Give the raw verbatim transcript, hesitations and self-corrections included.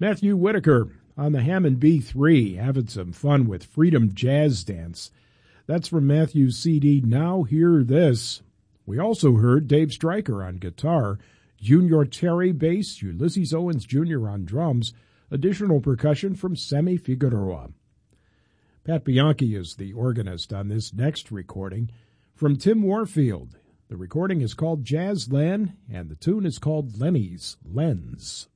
Matthew Whitaker on the Hammond B three, having some fun with Freedom Jazz Dance. That's from Matthew's C D, Now Hear This. We also heard Dave Stryker on guitar, Junior Terry bass, Ulysses Owens Junior on drums, additional percussion from Sammy Figueroa. Pat Bianchi is the organist on this next recording from Tim Warfield. The recording is called Jazzland, and the tune is called Lenny's Lens.